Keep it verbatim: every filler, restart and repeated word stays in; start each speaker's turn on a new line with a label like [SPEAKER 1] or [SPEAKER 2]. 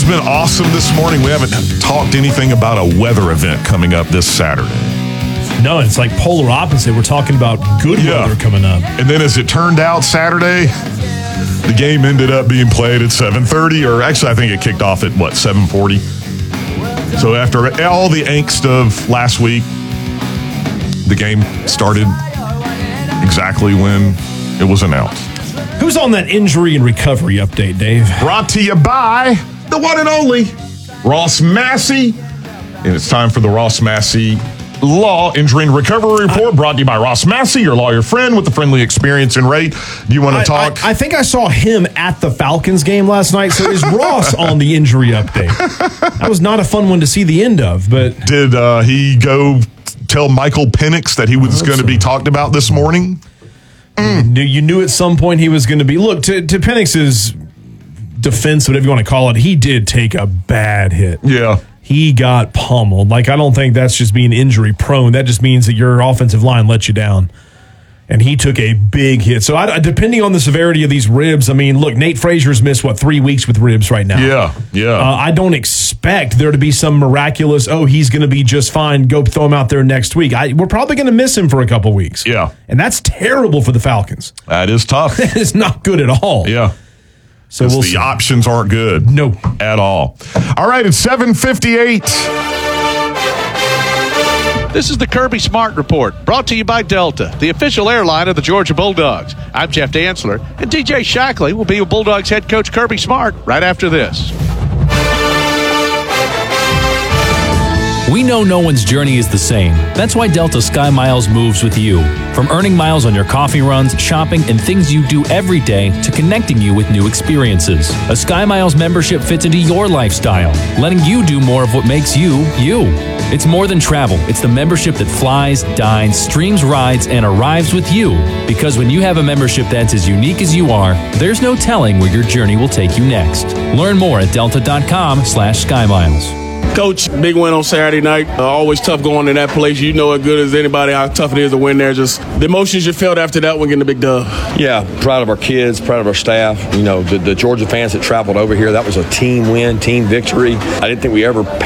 [SPEAKER 1] weather's been awesome this morning. We haven't talked anything about a weather event coming up this Saturday.
[SPEAKER 2] No, it's like polar opposite. We're talking about good
[SPEAKER 1] Yeah.
[SPEAKER 2] weather coming up.
[SPEAKER 1] And then as it turned out Saturday, the game ended up being played at seven thirty, or actually I think it kicked off at, what, seven forty? So after all the angst of last week, the game started exactly when it was announced.
[SPEAKER 2] Who's on that injury and recovery update, Dave?
[SPEAKER 1] Brought to you by the one and only Ross Massey. And it's time for the Ross Massey Law Injury and Recovery Report, brought to you by Ross Massey, your lawyer friend with the friendly experience and rate. Do you want to
[SPEAKER 2] I,
[SPEAKER 1] talk?
[SPEAKER 2] I, I think I saw him at the Falcons game last night. So is Ross on the injury update? That was not a fun one to see the end of. But
[SPEAKER 1] Did uh, he go tell Michael Penix that he was going to be talked about this morning?
[SPEAKER 2] Mm. You knew at some point he was going to be. Look, to, to Penix's defense, whatever you want to call it, he did take a bad hit.
[SPEAKER 1] Yeah.
[SPEAKER 2] He got pummeled. Like, I don't think that's just being injury prone. That just means that your offensive line let you down. And he took a big hit. So, I, depending on the severity of these ribs, I mean, look, Nate Frazier's missed, what, three weeks with ribs right now?
[SPEAKER 1] Yeah, yeah.
[SPEAKER 2] Uh, I don't expect there to be some miraculous, oh, he's going to be just fine, go throw him out there next week. I, we're probably going to miss him for a couple weeks.
[SPEAKER 1] Yeah.
[SPEAKER 2] And that's terrible for the Falcons.
[SPEAKER 1] That is tough.
[SPEAKER 2] It's not good at all.
[SPEAKER 1] Yeah.
[SPEAKER 2] So we'll
[SPEAKER 1] the
[SPEAKER 2] see.
[SPEAKER 1] options aren't good.
[SPEAKER 2] No.
[SPEAKER 1] At all. All right, it's seven fifty-eight.
[SPEAKER 3] This is the Kirby Smart Report, brought to you by Delta, the official airline of the Georgia Bulldogs. I'm Jeff Dantzler, and D J Shackley will be with Bulldogs head coach Kirby Smart right after this.
[SPEAKER 4] We know no one's journey is the same. That's why Delta Sky Miles moves with you. From earning miles on your coffee runs, shopping, and things you do every day to connecting you with new experiences. A Sky Miles membership fits into your lifestyle, letting you do more of what makes you, you. It's more than travel. It's the membership that flies, dines, streams rides, and arrives with you. Because when you have a membership that's as unique as you are, there's no telling where your journey will take you next. Learn more at delta.com slash SkyMiles.
[SPEAKER 5] Coach, big win on Saturday night. Uh, always tough going to that place. You know as good as anybody how tough it is to win there. Just the emotions you felt after that one getting a big dub.
[SPEAKER 6] Yeah, proud of our kids, proud of our staff. You know, the, the Georgia fans that traveled over here, that was a team win, team victory. I didn't think we ever